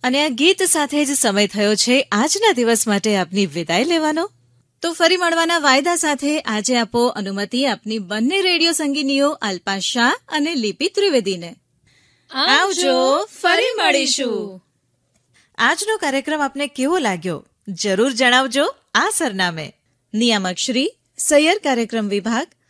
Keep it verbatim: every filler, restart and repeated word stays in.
અને આ ગીત સાથે જ સમય થયો છે આજના દિવસ માટે આપની વિદાય લેવાનો. તો ફરી મળવાના વાયદા સાથે આજે આપો અનુમતિ આપની બંને રેડિયો સંગીનીઓ અલ્પા શાહ અને લિપિ ત્રિવેદીને. આવજો, ફરી મળીશું. આજનો કાર્યક્રમ આપને કેવો લાગ્યો જરૂર જણાવજો આ સરનામે. નિયામક શ્રી સૈયર કાર્યક્રમ વિભાગ,